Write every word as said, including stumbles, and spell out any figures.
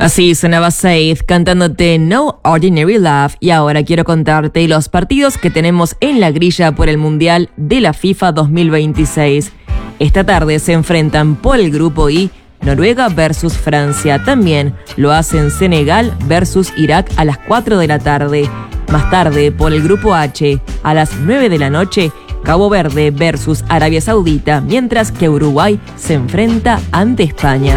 Así sonaba Said cantándote No Ordinary Love, y ahora quiero contarte los partidos que tenemos en la grilla por el Mundial de la FIFA dos mil veintiséis. Esta tarde se enfrentan por el grupo I, Noruega versus Francia. También lo hacen Senegal versus Irak a las cuatro de la tarde. Más tarde, por el grupo H, a las nueve de la noche, Cabo Verde versus Arabia Saudita, mientras que Uruguay se enfrenta ante España.